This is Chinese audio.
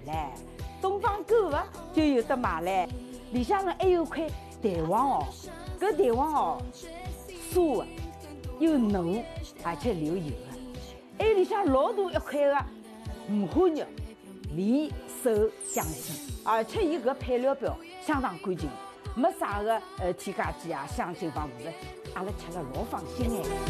唻。东方购物就有得买唻。里向呢还有块蛋黄哦，搿蛋黄哦，酥的又嫩，而且流油的。还有里向老大一块的五花肉，里瘦香鲜，而且伊搿配料表相当干净，没啥个添加剂啊、香精帮物质，阿拉吃了老放心哎。